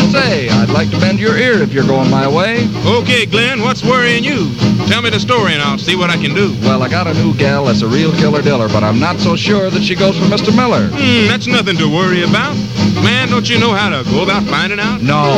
Say, I'd like to bend your ear if you're going my way. Okay, Glenn, what's worrying you? Tell me the story and I'll see what I can do. Well, I got a new gal that's a real killer diller, but I'm not so sure that she goes for Mr. Miller. That's nothing to worry about. Man, don't you know how to go about finding out? No.